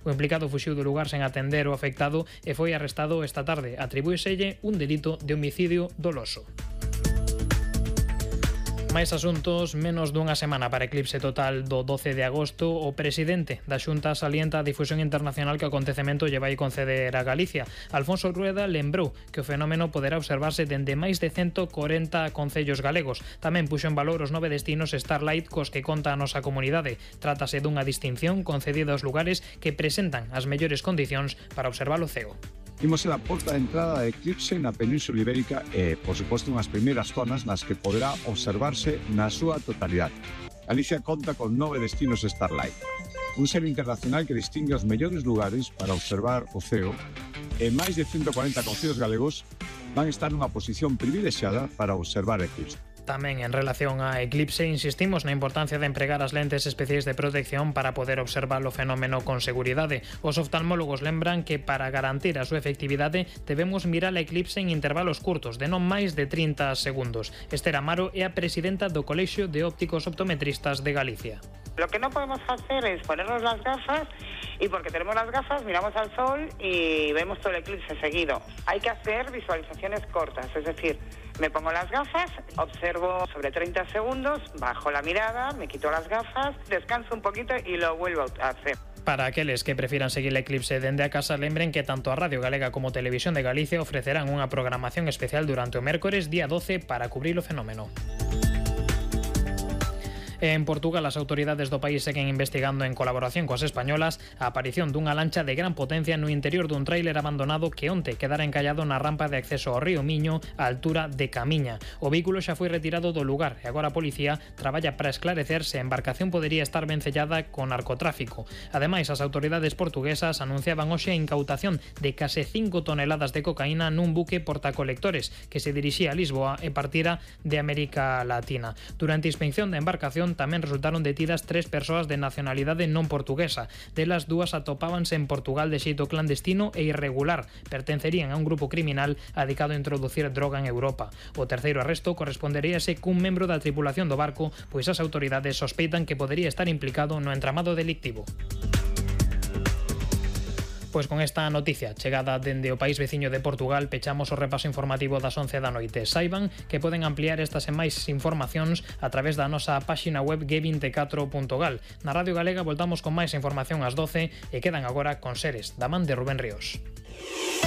O implicado fuxiu do lugar sen atender o afectado e foi arrestado esta tarde. Atribúeselle un delito de homicidio doloso. Máis asuntos, menos dunha semana para eclipse total do 12 de agosto, o presidente da Xunta salienta a difusión internacional que o acontecemento lle vai conceder a Galicia. Alfonso Rueda lembrou que o fenómeno poderá observarse dende máis de 140 concellos galegos. Tamén puxo en valor os 9 destinos Starlight cos que conta a nosa comunidade. Trátase dunha distinción concedida aos lugares que presentan as mellores condicións para observar o ceo. Imos ser a porta de entrada de eclipse na Península Ibérica e, por suposto, unhas primeiras zonas nas que poderá observarse na súa totalidade. Galicia conta con 9 destinos Starlight, un ser internacional que distingue os mellores lugares para observar o ceo e máis de 140 concellos galegos van estar nunha posición privilexiada para observar eclipse. Tamén en relación a eclipse insistimos na importancia de empregar as lentes especiais de protección para poder observar o fenómeno con seguridade. Os oftalmólogos lembran que para garantir a súa efectividade debemos mirar a eclipse en intervalos curtos de non máis de 30 segundos. Esther Amaro é a presidenta do Colexio de Ópticos Optometristas de Galicia. Lo que no podemos hacer es ponernos las gafas y porque tenemos las gafas miramos al sol y vemos todo el eclipse seguido. Hay que hacer visualizaciones cortas, es decir, me pongo las gafas, observo sobre 30 segundos, bajo la mirada, me quito las gafas, descanso un poquito y lo vuelvo a hacer. Para aqueles que prefieran seguir el eclipse dende a casa, lembren que tanto a Radio Galega como Televisión de Galicia ofrecerán unha programación especial durante o mércores día 12 para cubrir o fenómeno. En Portugal, as autoridades do país seguen investigando en colaboración coas españolas a aparición dunha lancha de gran potencia no interior dun tráiler abandonado que onte quedara encallado na rampa de acceso ao río Miño á altura de Camiña. O vehículo xa foi retirado do lugar e agora a policía traballa para esclarecer se a embarcación podería estar vencellada con narcotráfico. Ademais, as autoridades portuguesas anunciaban hoxe a incautación de case 5 toneladas de cocaína nun buque portacolectores que se dirixía a Lisboa e partira de América Latina. Durante a inspección da embarcación tamén resultaron detidas 3 persoas de nacionalidade non portuguesa. Delas, 2 atopábanse en Portugal de xeito clandestino e irregular. Pertencerían a un grupo criminal adicado a introducir droga en Europa. O terceiro arresto corresponderíase cun membro da tripulación do barco, pois as autoridades sospeitan que podería estar implicado no entramado delictivo. Pois con esta noticia chegada dende o país veciño de Portugal pechamos o repaso informativo das 11 da noite. Saiban que poden ampliar estas e máis informacións a través da nosa páxina web g24.gal. Na Radio Galega voltamos con máis información ás 12 e quedan agora con Seres, da man de Rubén Ríos.